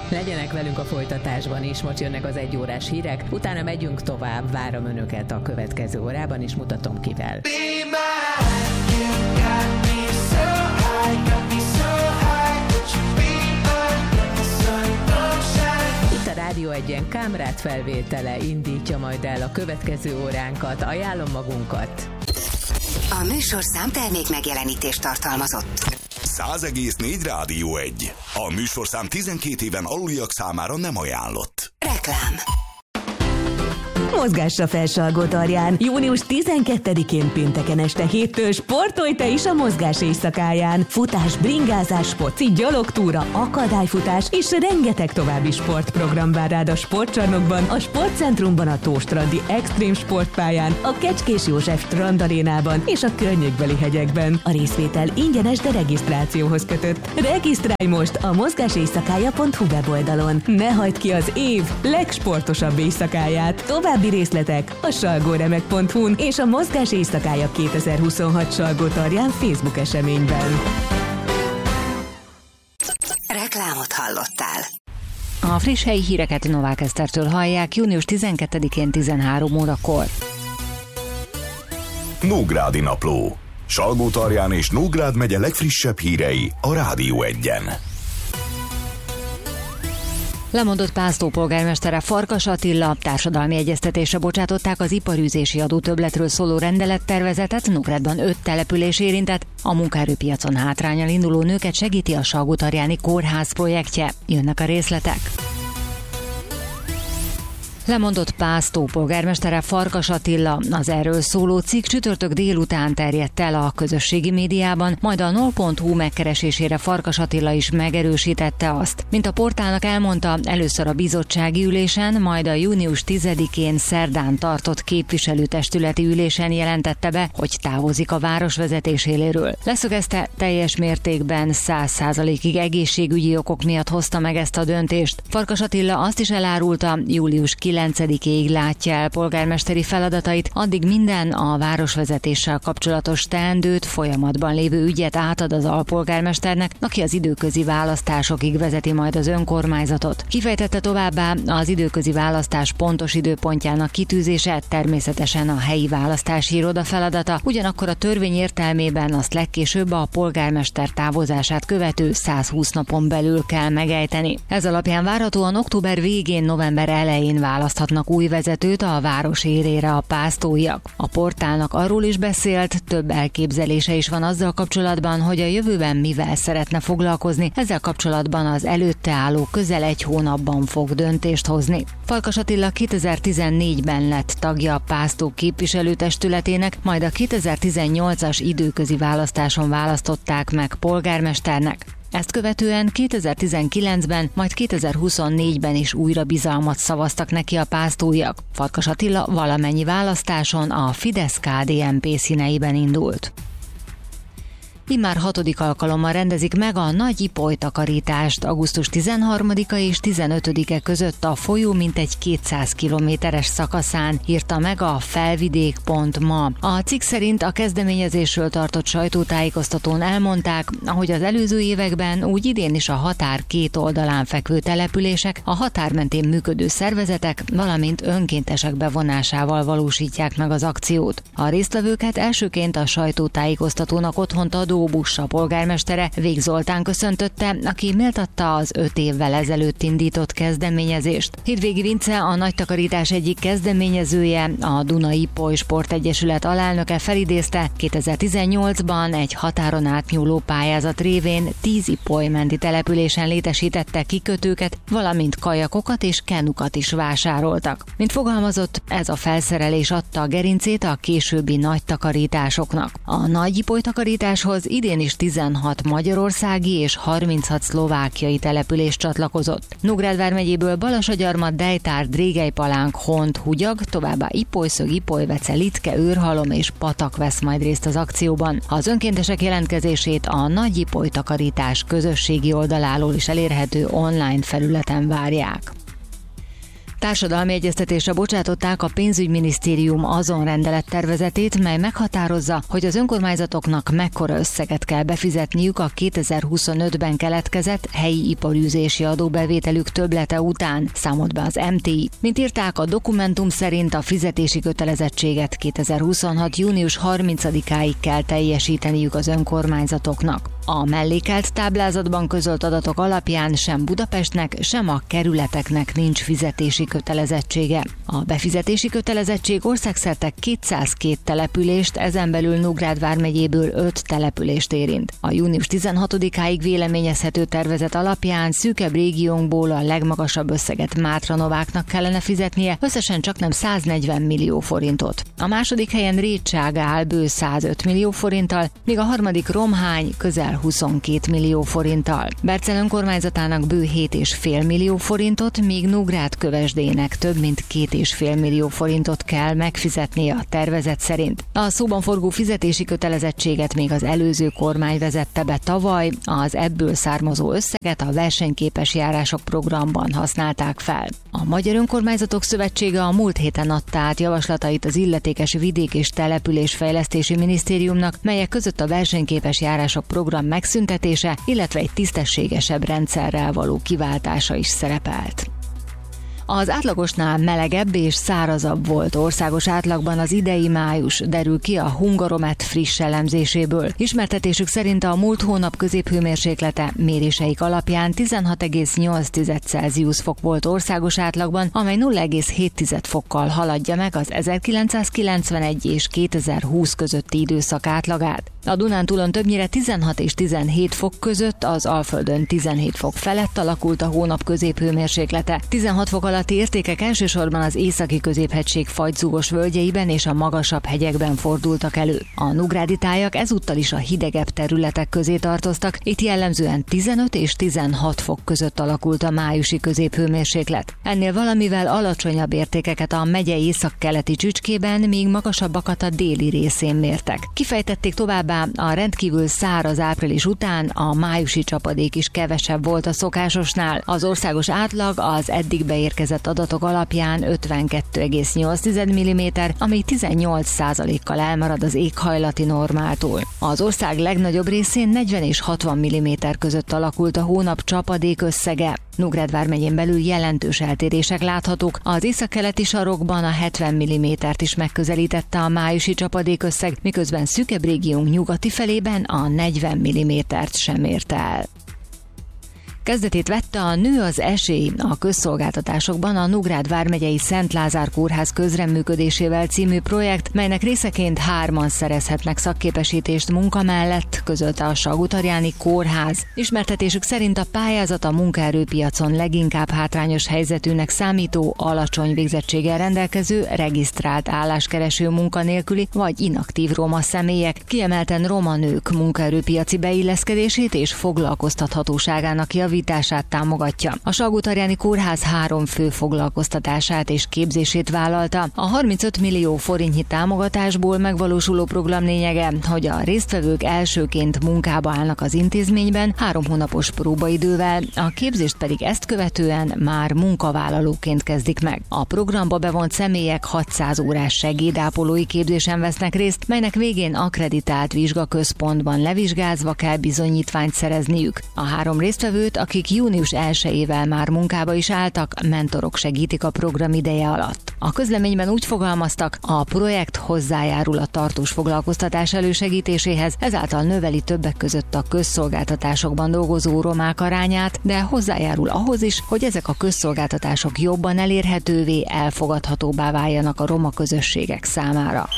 Legyenek velünk a folytatásban is, most jönnek az 1 órás hírek, utána megyünk tovább, várom önöket a következő órában, és mutatom kivel. Itt a Rádió 1-en Kámrát felvétele indítja majd el a következő óránkat, ajánlom magunkat. A műsorszám termék megjelenítést tartalmazott. 100,4 Rádió 1. A műsorszám 12 éven aluliak számára nem ajánlott. Reklám. Mozgásra Felsalgótarján. Június 12-én pénteken este 7-től sportolj te is a mozgás éjszakáján. Futás, bringázás, foci, gyalogtúra, akadályfutás és rengeteg további sportprogram vár rád a sportcsarnokban, a sportcentrumban, a Tóstrandi Extrém sportpályán, a Kecskés József strandarénában és a környékbeli hegyekben. A részvétel ingyenes, de regisztrációhoz kötött. Regisztrálj most a mozgáséjszakája.hu weboldalon. Ne hagyd ki az év legsportosabb éjszakáját. További részletek a salgóremek.hu-n és a Mozgás éjszakája 2026 Salgótarján Facebook eseményben. Reklámot hallottál. A friss helyi híreket Novák Esztertől hallják június 12-én 13 órakor. Nógrádi Napló. Salgótarján és Nógrád megye legfrissebb hírei a Rádió 1-en. Lemondott Pásztó polgármestere Farkas Attila társadalmi egyeztetésre bocsátották az iparűzési adótöbbletről szóló rendelettervezetet. Nógrádban 5 település érintett. A munkaerőpiacon hátránnyal induló nőket segíti a Salgótarjáni kórház projektje. Jönnek a részletek. Lemondott Pásztó polgármestere Farkas Attila. Az erről szóló cikk csütörtök délután terjedt el a közösségi médiában, majd a nol.hu megkeresésére Farkas Attila is megerősítette azt. Mint a portálnak elmondta, először a bizottsági ülésen, majd a június 10-én szerdán tartott képviselőtestületi ülésen jelentette be, hogy távozik a város vezetéséről. Leszögezte, teljes mértékben 100%-ig egészségügyi okok miatt hozta meg ezt a döntést. Farkas Attila azt is elárulta, július 9-ig látja el polgármesteri feladatait, addig minden a városvezetéssel kapcsolatos teendőt, folyamatban lévő ügyet átad az alpolgármesternek, aki az időközi választásokig vezeti majd az önkormányzatot. Kifejtette továbbá, az időközi választás pontos időpontjának kitűzése természetesen a helyi választási iroda feladata, ugyanakkor a törvény értelmében azt legkésőbb a polgármester távozását követő 120 napon belül kell megejteni. Ez alapján várhatóan október végén, november elején választhatnak új vezetőt a város élére a pásztóiak. A portálnak arról is beszélt, több elképzelése is van azzal kapcsolatban, hogy a jövőben mivel szeretne foglalkozni. Ezzel kapcsolatban az előtte álló közel 1 hónapban fog döntést hozni. Farkas Attila 2014-ben lett tagja a Pásztó képviselőtestületének, majd a 2018-as időközi választáson választották meg polgármesternek. Ezt követően 2019-ben, majd 2024-ben is újra bizalmat szavaztak neki a pásztóiak. Farkas Attila valamennyi választáson a Fidesz-KDNP színeiben indult. Immár 6. alkalommal rendezik meg a nagy ipolytakarítást. Augusztus 13-a és 15-e között a folyó mintegy 200 kilométeres szakaszán, írta meg a felvidék.ma. A cikk szerint a kezdeményezésről tartott sajtótájékoztatón elmondták, ahogy az előző években, úgy idén is a határ két oldalán fekvő települések, a határ mentén működő szervezetek, valamint önkéntesek bevonásával valósítják meg az akciót. A résztvevőket elsőként a sajtótájékoztatónak otthont adó Bussa polgármestere, Vég Zoltán köszöntötte, aki méltatta az 5 évvel ezelőtt indított kezdeményezést. Hétvégi Vince, a nagy takarítás egyik kezdeményezője, a Dunai Ipoly Sportegyesület alelnöke felidézte, 2018-ban egy határon átnyúló pályázat révén 10 ipolymenti településen létesítette kikötőket, valamint kajakokat és kenukat is vásároltak. Mint fogalmazott, ez a felszerelés adta a gerincét a későbbi nagy takarításoknak. A nagy ipolytakarításhoz idén is 16 magyarországi és 36 szlovákiai település csatlakozott. Nógrád vármegyéből Balasagyarmat, Dejtár, Drégelypalánk, Hont, Hugyag, továbbá Ipolyszög, Ipolyvece, Litke, Őrhalom és Patak vesz majd részt az akcióban. Az önkéntesek jelentkezését a Nagy Ipolytakarítás közösségi oldaláról is elérhető online felületen várják. Társadalmi egyeztetésre bocsátották a pénzügyminisztérium azon rendelettervezetét, mely meghatározza, hogy az önkormányzatoknak mekkora összeget kell befizetniük a 2025-ben keletkezett helyi iparűzési adóbevételük többlete után, számolt be az MTI. Mint írták, a dokumentum szerint a fizetési kötelezettséget 2026. június 30-áig kell teljesíteniük az önkormányzatoknak. A mellékelt táblázatban közölt adatok alapján sem Budapestnek, sem a kerületeknek nincs fizetési kötelezettsége. A befizetési kötelezettség országszerte 202 települést, ezen belül Nógrád vármegyéből 5 települést érint. A június 16-áig véleményezhető tervezet alapján szűkebb régiónkból a legmagasabb összeget Mátranováknak kellene fizetnie, összesen csaknem 140 millió forintot. A második helyen Rétság áll bő 105 millió forinttal, míg a harmadik Romhány közel 22 millió forinttal. Bercel önkormányzatának bő 7,5 millió forintot, míg Nógrád-Kövesdének több mint 2,5 millió forintot kell megfizetnie a tervezet szerint. A szóban forgó fizetési kötelezettséget még az előző kormány vezette be tavaly, az ebből származó összeget a versenyképes járások programban használták fel. A Magyar Önkormányzatok Szövetsége a múlt héten adta át javaslatait az illetékes vidék- és településfejlesztési minisztériumnak, melyek között a versenyképes járások program megszüntetése, illetve egy tisztességesebb rendszerrel való kiváltása is szerepelt. Az átlagosnál melegebb és szárazabb volt országos átlagban az idei május, derül ki a Hungaromet friss elemzéséből. Ismertetésük szerint a múlt hónap középhőmérséklete méréseik alapján 16,8 Celsius fok volt országos átlagban, amely 0,7 fokkal haladja meg az 1991 és 2020 közötti időszak átlagát. A Dunántúlon többnyire 16 és 17 fok között, az Alföldön 17 fok felett alakult a hónap középhőmérséklete. 16 fok alatti értékek elsősorban az északi középhegység fagyzúgos völgyeiben és a magasabb hegyekben fordultak elő. A nógrádi tájak ezúttal is a hidegebb területek közé tartoztak, itt jellemzően 15 és 16 fok között alakult a májusi középhőmérséklet. Ennél valamivel alacsonyabb értékeket a megye északkeleti csücskében, míg magasabbakat a déli részén mértek. Kifejtették továbbá, a rendkívül száraz április után a májusi csapadék is kevesebb volt a szokásosnál. Az országos átlag az eddig beérkezett adatok alapján 52,8 mm, ami 18%-kal elmarad az éghajlati normától. Az ország legnagyobb részén 40 és 60 mm között alakult a hónap csapadék összege. Nógrád vármegyén belül jelentős eltérések láthatók. Az északkeleti sarokban a 70 mm-t is megközelítette a májusi csapadékösszeg, miközben szűkebb régiónk nyugati felében a 40 mm-t sem érte el. Kezdetét vette a Nő az esély a közszolgáltatásokban a Nógrád vármegyei Szent Lázár Kórház közreműködésével című projekt, melynek részeként 3-an szerezhetnek szakképesítést munka mellett, közölte a Salgótarjáni Kórház. Ismertetésük szerint a pályázat a munkaerőpiacon leginkább hátrányos helyzetűnek számító, alacsony végzettséggel rendelkező, regisztrált álláskereső munkanélküli vagy inaktív roma személyek, kiemelten roma nők munkaerőpiaci beilleszkedését és foglalkoztathatóságának javítását támogatja. A Salgótarjáni Kórház 3 fő foglalkoztatását és képzését vállalta. A 35 millió forintnyi támogatásból megvalósuló program lényege, hogy a résztvevők elsőként munkába állnak az intézményben 3 hónapos próbaidővel, a képzést pedig ezt követően már munkavállalóként kezdik meg. A programba bevont személyek 600 órás segédápolói képzésen vesznek részt, melynek végén akkreditált vizsgaközpontban levizsgázva kell bizonyítványt szerezniük. A 3 résztvevőt, akik június 1-ével már munkába is álltak, mentorok segítik a program ideje alatt. A közleményben úgy fogalmaztak, a projekt hozzájárul a tartós foglalkoztatás elősegítéséhez, ezáltal növeli többek között a közszolgáltatásokban dolgozó romák arányát, de hozzájárul ahhoz is, hogy ezek a közszolgáltatások jobban elérhetővé, elfogadhatóbbá váljanak a roma közösségek számára.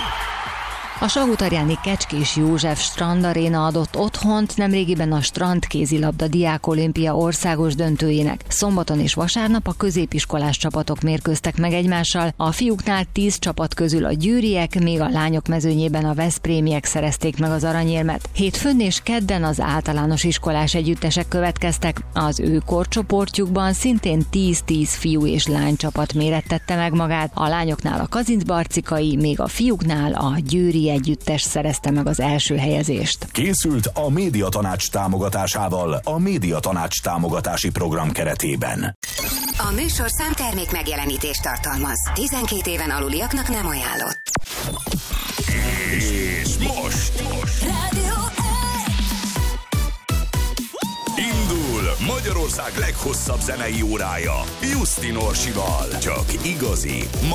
A Salgótarjáni Kecskés József Strandaréna adott otthont nemrégiben a strandkézilabda diákolimpia országos döntőjének. Szombaton és vasárnap a középiskolás csapatok mérkőztek meg egymással. A fiúknál 10 csapat közül a győriek, míg a lányok mezőnyében a veszprémiek szerezték meg az aranyérmet. Hétfőn és kedden az általános iskolás együttesek következtek. Az ő korcsoportjukban szintén 10-10 fiú és lány csapat mérettette meg magát. A lányoknál a Kazincbarcikai, még a fiúknál a győri együttes szerezte meg az első helyezést. Készült a Médiatanács támogatásával a Médiatanács támogatási program keretében. A A műsorszám termék megjelenítést tartalmaz. 12 éven aluliaknak nem ajánlott. És most indul Magyarország leghosszabb zenei órája Justin Orsival. Csak igazi,